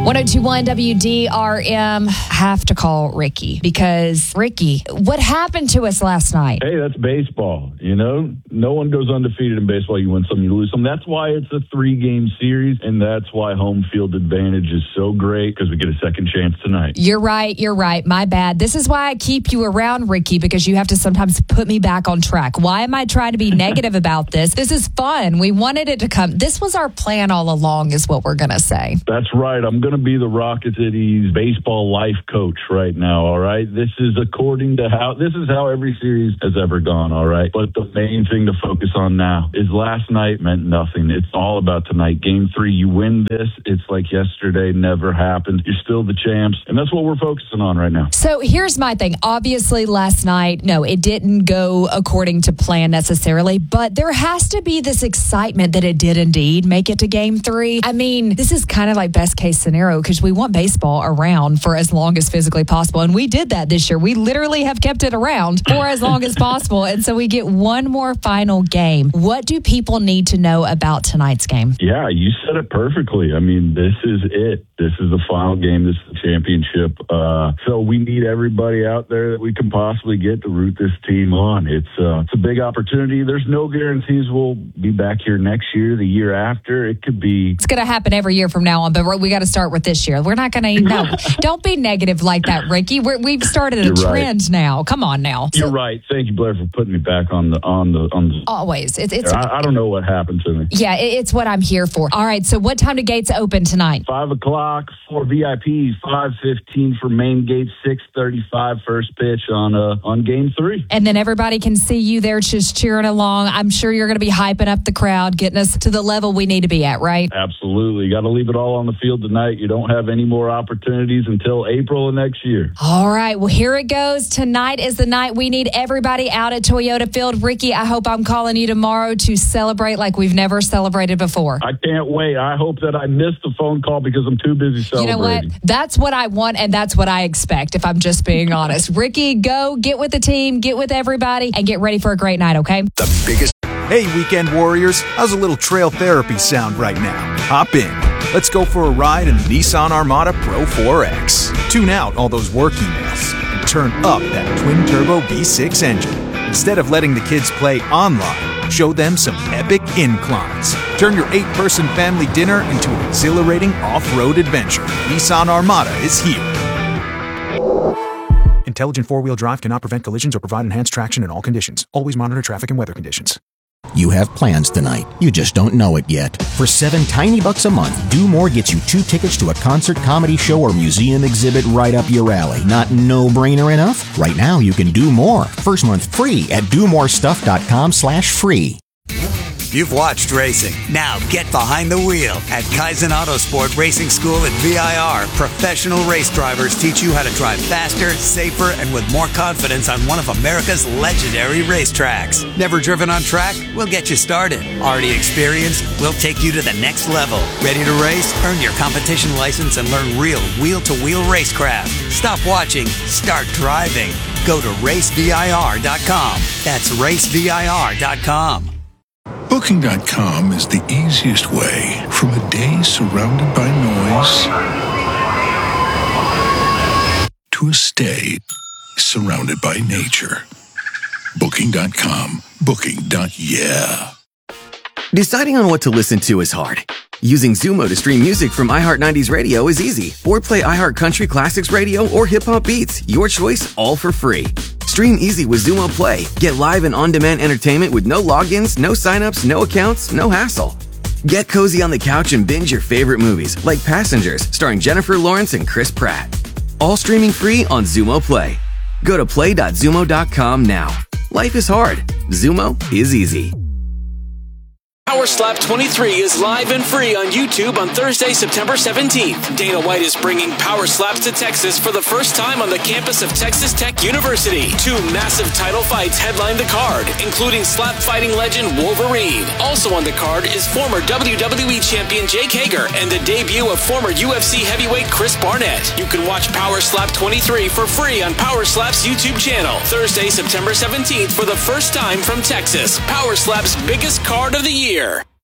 1021 WDRM. Have to call Ricky because, Ricky, what happened to us last night? Hey, that's baseball. You know, no one goes undefeated in baseball. You win some, you lose some. That's why it's a 3-game series, and that's why home field advantage is so great because we get a second chance tonight. You're right. My bad. This is why I keep you around, Ricky, because you have to sometimes put me back on track. Why am I trying to be negative about this? This is fun. We wanted it to come. This was our plan all along is what we're going to say. That's right. I'm going to be the Rocket City's baseball life coach right now, all right? This is how every series has ever gone, all right? But the main thing to focus on now is last night meant nothing. It's all about tonight. Game 3, you win this. It's like yesterday never happened. You're still the champs, and that's what we're focusing on right now. So here's my thing. Obviously, last night, no, it didn't go according to plan necessarily, but there has to be this excitement that it did indeed make it to Game 3. I mean, this is kind of like best case scenario because we want baseball around for as long as physically possible, and we did that this year. We literally have kept it around for as long as possible, and so we get one more final game. What do people need to know about tonight's game? Yeah, you said it perfectly. I mean, this is it. This is the final game. This is the championship. So we need everybody out there that we can possibly get to root this team on. It's a big opportunity. There's no guarantees we'll be back here next year, the year after. It could be. It's going to happen every year from now on, but we got to start with this year. We're not going to. No, don't be negative like that, Ricky. We've started a trend now. Come on now. You're right. Thank you, Blair, for putting me back on the. Always. It's. I don't know what happened to me. Yeah, it's what I'm here for. All right. So, what time do gates open tonight? 5:00 for VIPs. 5:15 for main gate. 6:35 first pitch on Game 3. And then everybody can see you there just cheering along. I'm sure you're going to be hyping up the crowd, getting us to the level we need to be at, right? Absolutely. You got to leave it all on the field tonight. You don't have any more opportunities until April of next year. All right. Well, here it goes. Tonight is the night we need everybody out at Toyota Field. Ricky, I hope I'm calling you tomorrow to celebrate like we've never celebrated before. I can't wait. I hope that I missed the phone call because I'm too busy celebrating. You know what? That's what I want, and that's what I expect, if I'm just being honest. Ricky, go get with the team, get with everybody, and get ready for a great night, okay? The biggest. Hey, weekend warriors. How's a little trail therapy sound right now? Hop in. Let's go for a ride in the Nissan Armada Pro 4X. Tune out all those work emails and turn up that twin-turbo V6 engine. Instead of letting the kids play online, show them some epic inclines. Turn your 8-person family dinner into an exhilarating off-road adventure. Nissan Armada is here. Intelligent four-wheel drive cannot prevent collisions or provide enhanced traction in all conditions. Always monitor traffic and weather conditions. You have plans tonight. You just don't know it yet. For $7 tiny a month, Do More gets you 2 tickets to a concert, comedy show, or museum exhibit right up your alley. Not no-brainer enough? Right now, you can do more. First month free at domorestuff.com/free. You've watched racing. Now get behind the wheel at Kaizen Autosport Racing School at VIR. Professional race drivers teach you how to drive faster, safer, and with more confidence on one of America's legendary racetracks. Never driven on track? We'll get you started. Already experienced? We'll take you to the next level. Ready to race? Earn your competition license and learn real wheel-to-wheel racecraft. Stop watching. Start driving. Go to racevir.com. That's racevir.com. Booking.com is the easiest way from a day surrounded by noise to a stay surrounded by nature. Booking.com. Booking.yeah. Deciding on what to listen to is hard. Using Zumo to stream music from iHeart 90s Radio is easy. Or play iHeart Country Classics Radio or Hip Hop Beats. Your choice, all for free. Stream easy with Zumo Play. Get live and on-demand entertainment with no logins, no signups, no accounts, no hassle. Get cozy on the couch and binge your favorite movies, like Passengers, starring Jennifer Lawrence and Chris Pratt. All streaming free on Zumo Play. Go to play.zumo.com now. Life is hard. Zumo is easy. Power Slap 23 is live and free on YouTube on Thursday, September 17th. Dana White is bringing Power Slaps to Texas for the first time on the campus of Texas Tech University. 2 massive title fights headline the card, including slap fighting legend Wolverine. Also on the card is former WWE champion Jake Hager and the debut of former UFC heavyweight Chris Barnett. You can watch Power Slap 23 for free on Power Slap's YouTube channel. Thursday, September 17th for the first time from Texas. Power Slap's biggest card of the year.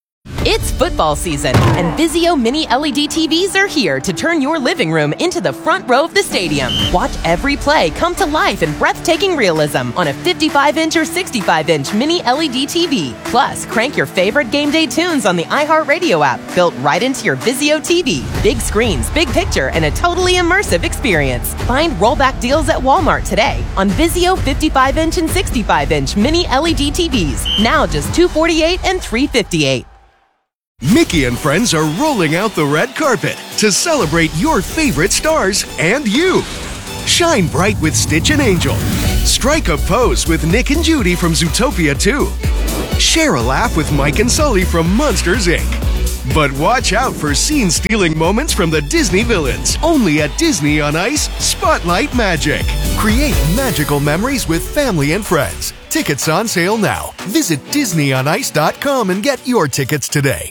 It's football season, and Vizio Mini LED TVs are here to turn your living room into the front row of the stadium. Watch every play come to life in breathtaking realism on a 55-inch or 65-inch Mini LED TV. Plus, crank your favorite game day tunes on the iHeartRadio app, built right into your Vizio TV. Big screens, big picture, and a totally immersive experience. Find rollback deals at Walmart today on Vizio 55-inch and 65-inch Mini LED TVs. Now just $248 and $358. Mickey and friends are rolling out the red carpet to celebrate your favorite stars and you. Shine bright with Stitch and Angel. Strike a pose with Nick and Judy from Zootopia 2. Share a laugh with Mike and Sully from Monsters, Inc. But watch out for scene-stealing moments from the Disney villains. Only at Disney on Ice Spotlight Magic. Create magical memories with family and friends. Tickets on sale now. Visit DisneyOnIce.com and get your tickets today.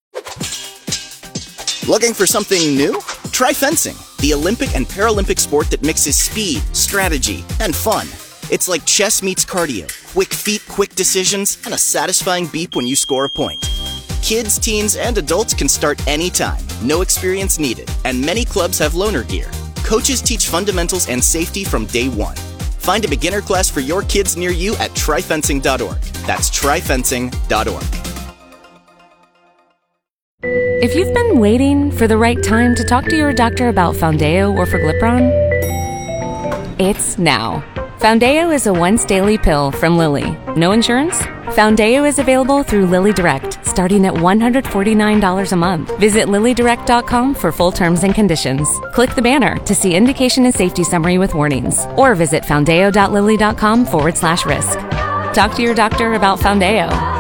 Looking for something new? Try fencing, the Olympic and Paralympic sport that mixes speed, strategy, and fun. It's like chess meets cardio. Quick feet, quick decisions, and a satisfying beep when you score a point. Kids, teens, and adults can start anytime. No experience needed. And many clubs have loaner gear. Coaches teach fundamentals and safety from day one. Find a beginner class for your kids near you at tryfencing.org. That's tryfencing.org. If you've been waiting for the right time to talk to your doctor about Foundeo or Forglipron, it's now. Foundeo is a once-daily pill from Lilly. No insurance? Foundeo is available through Lilly Direct, starting at $149 a month. Visit LillyDirect.com for full terms and conditions. Click the banner to see indication and safety summary with warnings, or visit foundeo.lilly.com/risk. Talk to your doctor about Foundeo.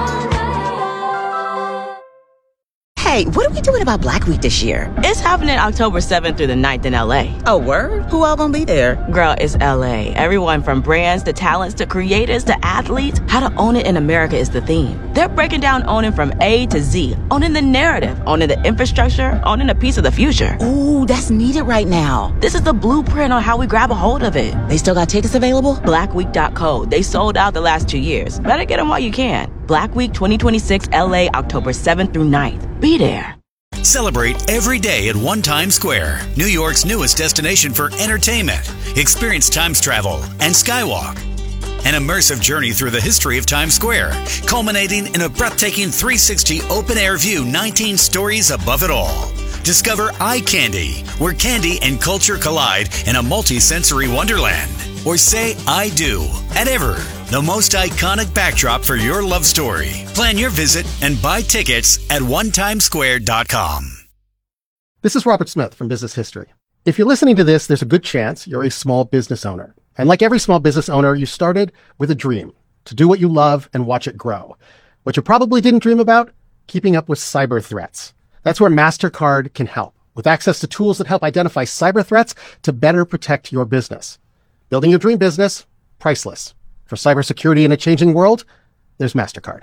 Hey, what are we doing about Black Week this year? It's happening October 7th through the 9th in LA. Oh, word? Who all gonna be there? Girl, it's LA. Everyone from brands to talents to creators to athletes. How to own it in America is the theme. They're breaking down owning from A to Z. Owning the narrative, owning the infrastructure, owning a piece of the future. Ooh, that's needed right now. This is the blueprint on how we grab a hold of it. They still got tickets available? Blackweek.co. They sold out the last 2 years. Better get them while you can. Black Week 2026 LA, October 7th through 9th. Be there. Celebrate every day at One Times Square, New York's newest destination for entertainment. Experience Times Travel and Skywalk. An immersive journey through the history of Times Square, culminating in a breathtaking 360 open-air view 19 stories above it all. Discover Eye Candy, where candy and culture collide in a multi-sensory wonderland. Or say I do at Ever, the most iconic backdrop for your love story. Plan your visit and buy tickets at onetimesquare.com. This is Robert Smith from Business History. If you're listening to this, there's a good chance you're a small business owner. And like every small business owner, you started with a dream to do what you love and watch it grow. What you probably didn't dream about, keeping up with cyber threats. That's where MasterCard can help, with access to tools that help identify cyber threats to better protect your business. Building your dream business, priceless. For cybersecurity in a changing world, there's MasterCard.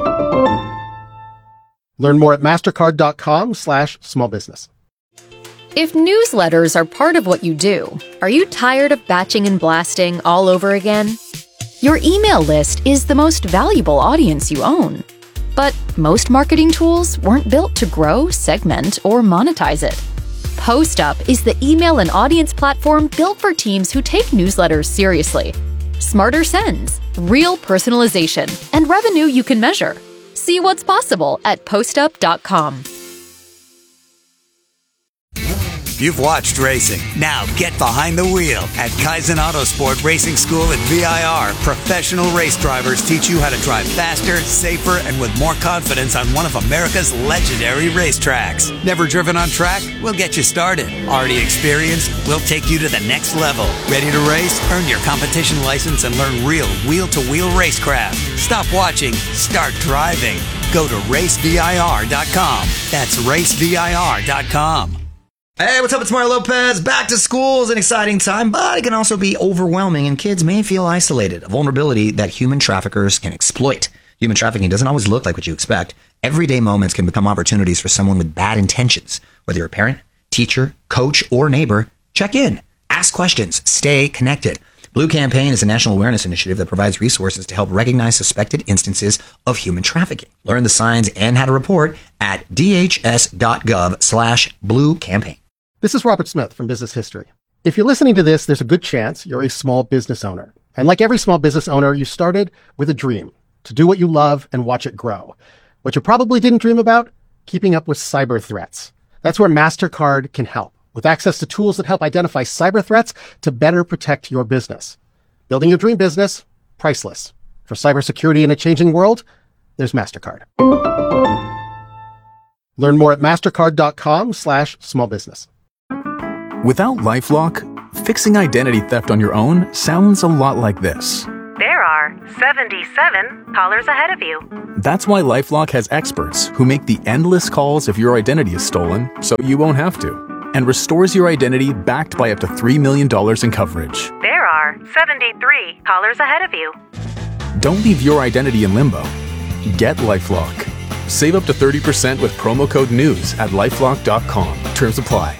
Learn more at mastercard.com/smallbusiness. If newsletters are part of what you do, are you tired of batching and blasting all over again? Your email list is the most valuable audience you own. But most marketing tools weren't built to grow, segment, or monetize it. PostUp is the email and audience platform built for teams who take newsletters seriously. Smarter sends, real personalization, and revenue you can measure. See what's possible at postup.com. You've watched racing. Now get behind the wheel at Kaizen Autosport Racing School at VIR. Professional race drivers teach you how to drive faster, safer, and with more confidence on one of America's legendary racetracks. Never driven on track? We'll get you started. Already experienced? We'll take you to the next level. Ready to race? Earn your competition license and learn real wheel-to-wheel racecraft. Stop watching. Start driving. Go to racevir.com. That's racevir.com. Hey, what's up? It's Mario Lopez. Back to school is an exciting time, but it can also be overwhelming, and kids may feel isolated, a vulnerability that human traffickers can exploit. Human trafficking doesn't always look like what you expect. Everyday moments can become opportunities for someone with bad intentions. Whether you're a parent, teacher, coach, or neighbor, check in. Ask questions. Stay connected. Blue Campaign is a national awareness initiative that provides resources to help recognize suspected instances of human trafficking. Learn the signs and how to report at dhs.gov/Blue Campaign. This is Robert Smith from Business History. If you're listening to this, there's a good chance you're a small business owner. And like every small business owner, you started with a dream to do what you love and watch it grow. What you probably didn't dream about? Keeping up with cyber threats. That's where MasterCard can help, with access to tools that help identify cyber threats to better protect your business. Building your dream business, priceless. For cybersecurity in a changing world, there's MasterCard. Learn more at mastercard.com/smallbusiness. Without LifeLock, fixing identity theft on your own sounds a lot like this. There are 77 callers ahead of you. That's why LifeLock has experts who make the endless calls if your identity is stolen so you won't have to, and restores your identity backed by up to $3 million in coverage. There are 73 callers ahead of you. Don't leave your identity in limbo. Get LifeLock. Save up to 30% with promo code NEWS at LifeLock.com. Terms apply.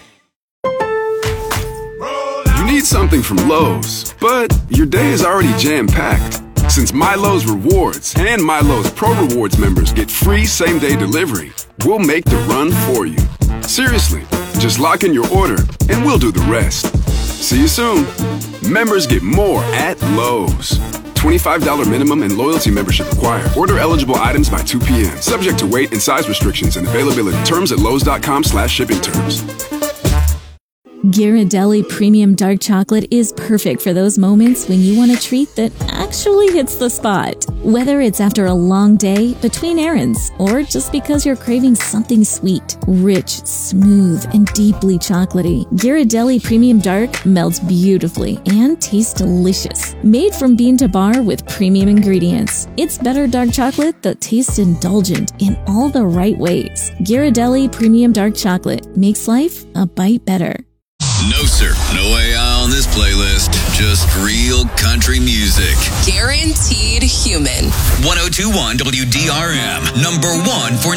You need something from Lowe's, but your day is already jam-packed. Since MyLowe's Rewards and MyLowe's Pro Rewards members get free same-day delivery, we'll make the run for you. Seriously, just lock in your order and we'll do the rest. See you soon. Members get more at Lowe's. $25 minimum and loyalty membership required. Order eligible items by 2 p.m. Subject to weight and size restrictions and availability. Terms at lowes.com/shipping terms. Ghirardelli Premium Dark Chocolate is perfect for those moments when you want a treat that actually hits the spot. Whether it's after a long day, between errands, or just because you're craving something sweet, rich, smooth, and deeply chocolatey, Ghirardelli Premium Dark melts beautifully and tastes delicious. Made from bean to bar with premium ingredients, it's better dark chocolate that tastes indulgent in all the right ways. Ghirardelli Premium Dark Chocolate makes life a bite better. No, sir. No AI on this playlist. Just real country music. Guaranteed human. 1021 WDRM. #1 for